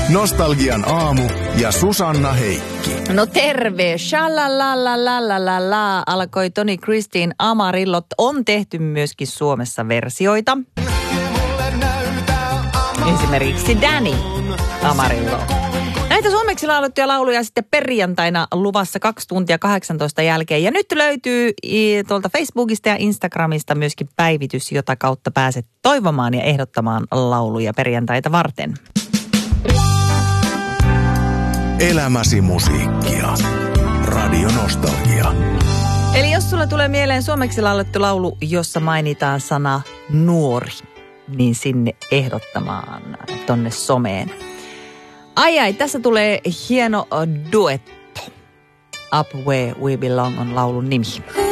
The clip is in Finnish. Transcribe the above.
Nostalgian aamu ja Susanna Heikki. No terve, shalalalalalalalala, alkoi Toni Kristin Amarillot. On tehty myöskin Suomessa versioita. Esimerkiksi Danny Amarillo. Näitä suomeksi laulettuja lauluja sitten perjantaina luvassa 2 tuntia 18 jälkeen. Ja nyt löytyy tuolta Facebookista ja Instagramista myöskin päivitys, jota kautta pääset toivomaan ja ehdottamaan lauluja perjantaita varten. Elämäsi musiikkia. Radio Nostalgia. Eli jos sulla tulee mieleen suomeksi laulettu laulu, jossa mainitaan sana nuori, niin sinne ehdottamaan tonne someen. Ai, tässä tulee hieno duetto. Up Where We Belong on laulun nimi.